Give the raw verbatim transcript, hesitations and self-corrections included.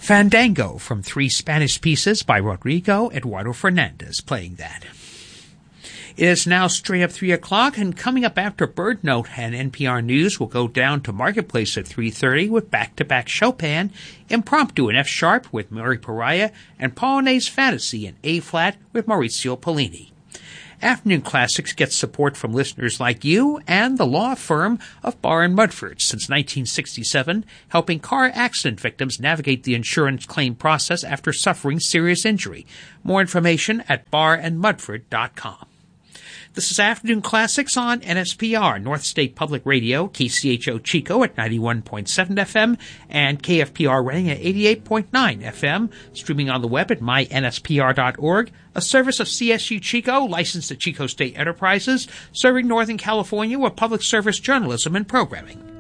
Fandango from Three Spanish Pieces by Rodrigo Eduardo Fernandez playing that. It is now straight up three o'clock, and coming up after Bird Note and N P R News, we'll go down to Marketplace at three thirty with back-to-back Chopin, Impromptu in F-sharp with Mary Pariah, and Polonaise Fantasy in A-flat with Maurizio Pollini. Afternoon Classics gets support from listeners like you and the law firm of Barr and Mudford since nineteen sixty-seven, helping car accident victims navigate the insurance claim process after suffering serious injury. More information at barr and mudford dot com. This is Afternoon Classics on N S P R, North State Public Radio, K C H O Chico at ninety-one point seven F M, and K F P R Reading at eighty-eight point nine F M, streaming on the web at my N S P R dot org, a service of C S U Chico, licensed to Chico State Enterprises, serving Northern California with public service journalism and programming.